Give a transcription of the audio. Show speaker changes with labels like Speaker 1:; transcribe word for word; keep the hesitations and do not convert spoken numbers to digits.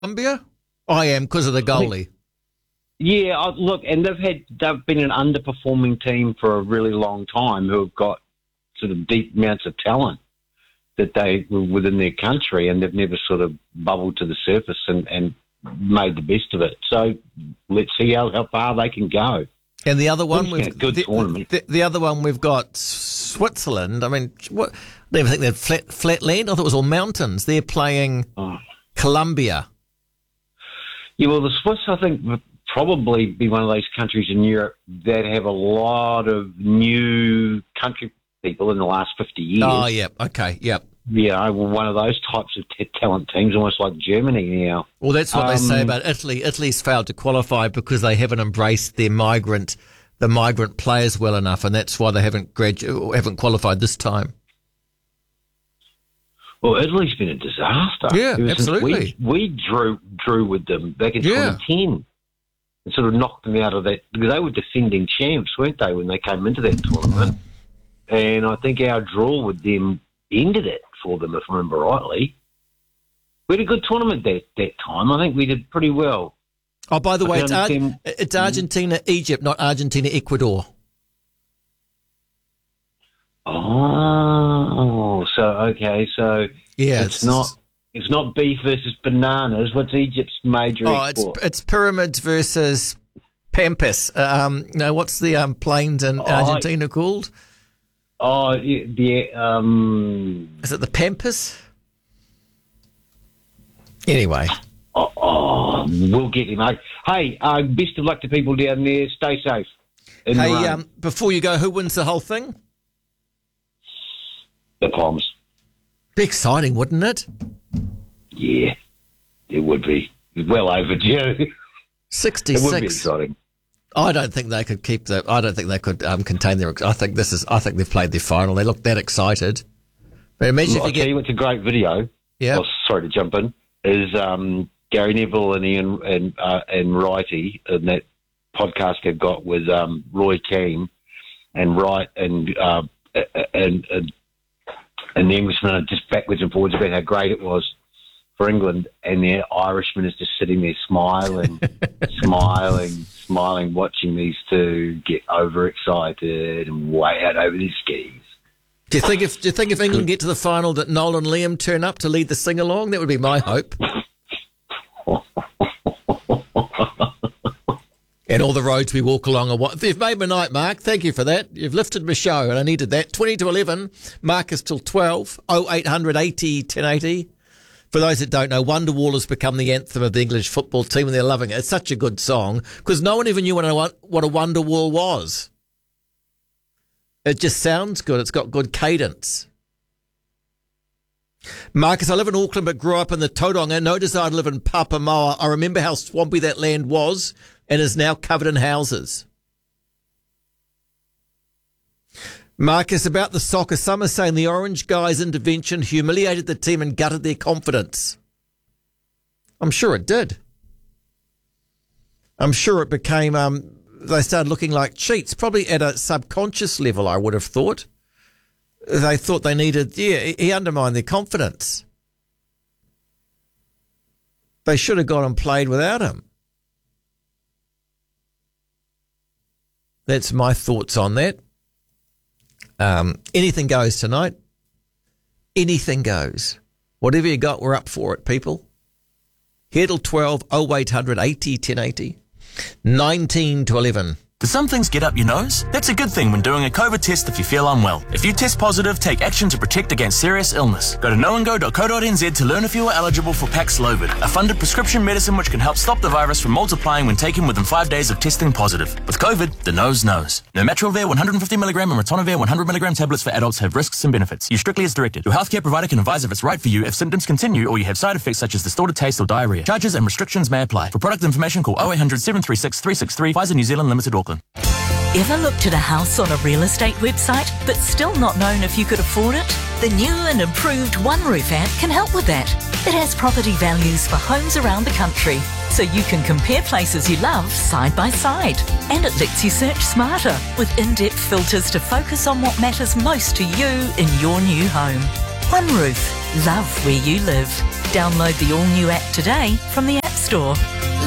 Speaker 1: Colombia? I am, because of the goalie.
Speaker 2: Yeah, I- look, and they've had they've been an underperforming team for a really long time who have got sort of deep amounts of talent that they were within their country, and they've never sort of bubbled to the surface and, and made the best of it. So let's see how, how far they can go.
Speaker 1: And the other one,
Speaker 2: It's
Speaker 1: we've
Speaker 2: been a good
Speaker 1: the,
Speaker 2: tournament.
Speaker 1: The, the other one we've got Switzerland. I mean, what? I don't even think they're flat, flat land. I thought it was all mountains. They're playing
Speaker 2: Oh.
Speaker 1: Colombia.
Speaker 2: Yeah, well, the Swiss, I think, would probably be one of those countries in Europe that have a lot of new country people in the last fifty years.
Speaker 1: Oh, yeah. Okay, yep.
Speaker 2: Yeah, one of those types of t- talent teams, almost like Germany now.
Speaker 1: Well, that's what
Speaker 2: Um,
Speaker 1: they say about Italy. Italy's failed to qualify because they haven't embraced their migrant, the migrant players well enough, and that's why they haven't gradu- haven't qualified this time.
Speaker 2: Well, Italy's been a disaster.
Speaker 1: Yeah,
Speaker 2: Ever since
Speaker 1: absolutely.
Speaker 2: We, we drew drew with them back in
Speaker 1: Yeah.
Speaker 2: twenty ten and sort of knocked them out of that, because they were defending champs, weren't they, when they came into that tournament? And I think our draw with them ended it for them, if I remember rightly. We had a good tournament that, that time. I think we did pretty well.
Speaker 1: Oh, by the
Speaker 2: I
Speaker 1: way,
Speaker 2: can
Speaker 1: it's, Ar-
Speaker 2: understand-
Speaker 1: it's Argentina, Egypt, not Argentina, Ecuador.
Speaker 2: Oh, so, okay, so
Speaker 1: Yeah,
Speaker 2: it's, not it's not beef versus bananas. What's Egypt's major
Speaker 1: Oh, it's
Speaker 2: export?
Speaker 1: it's pyramids versus pampas. Um, no, what's the um, plains in
Speaker 2: Oh,
Speaker 1: Argentina called?
Speaker 2: Oh, yeah, the, um...
Speaker 1: Is it the pampas? Anyway.
Speaker 2: Oh, oh, we'll get him, mate. Hey, uh, best of luck to people down there. Stay safe. in the
Speaker 1: Hey,
Speaker 2: run.
Speaker 1: um, before you go, who wins the whole thing?
Speaker 2: The Poms.
Speaker 1: Be exciting, wouldn't it?
Speaker 2: Yeah, it would be. Well overdue. It would be
Speaker 1: sixty-six.
Speaker 2: exciting.
Speaker 1: I don't think they could keep the. I don't think they could um, contain their. I think this is. I think they've played their final. They look that excited. But imagine
Speaker 2: I'll
Speaker 1: if you
Speaker 2: tell
Speaker 1: get.
Speaker 2: you what's a great video.
Speaker 1: Yeah.
Speaker 2: Oh, sorry to jump in. Is um, Gary Neville and Ian and uh, and Wrighty in that podcast they've got with um, Roy Keane and Wright and uh, and and and the Englishman are just backwards and forwards about how great it was for England, and the Irishman is just sitting there smiling, smiling, smiling, watching these two get overexcited and way out over their skis.
Speaker 1: Do you think if do you think if England get to the final that Noel and Liam turn up to lead the sing along? That would be my hope. And all the roads we walk along are what you've made my night, Mark. Thank you for that. You've lifted my show, and I needed that. Twenty to eleven. Mark is till twelve. Oh eight hundred eighty ten eighty. For those that don't know, Wonderwall has become the anthem of the English football team, and they're loving it. It's such a good song because no one even knew what a, what a Wonderwall was. It just sounds good. It's got good cadence. Marcus, I live in Auckland but grew up in the Tauranga. No desire to live in Papamoa. I remember how swampy that land was and is now covered in houses. Marcus, about the soccer, some are saying the Orange guys' intervention humiliated the team and gutted their confidence. I'm sure it did. I'm sure it became, um, they started looking like cheats, probably at a subconscious level, I would have thought. They thought they needed, yeah, he undermined their confidence. They should have gone and played without him. That's my thoughts on that. Um, anything goes tonight. Anything goes. Whatever you got, we're up for it, people. Here till twelve, oh eight hundred eighty ten eighty. nineteen to eleven.
Speaker 3: Do some things get up your nose? That's a good thing when doing a COVID test if you feel unwell. If you test positive, take action to protect against serious illness. Go to knowandgo dot co dot n z to learn if you are eligible for Paxlovid, a funded prescription medicine which can help stop the virus from multiplying when taken within five days of testing positive. With COVID, the nose knows. Nirmatrelvir one hundred fifty milligram and ritonavir one hundred milligram tablets for adults have risks and benefits. Use strictly as directed. Your healthcare provider can advise if it's right for you if symptoms continue or you have side effects such as distorted taste or diarrhea. Charges and restrictions may apply. For product information, call oh eight hundred seven three six three six three. Pfizer New Zealand Limited, Auckland.
Speaker 4: Ever looked at a house on a real estate website but still not known if you could afford it? The new and improved One Roof app can help with that. It has property values for homes around the country, so you can compare places you love side by side. And it lets you search smarter with in-depth filters to focus on what matters most to you in your new home. One Roof. Love where you live. Download the all-new app today from the App Store.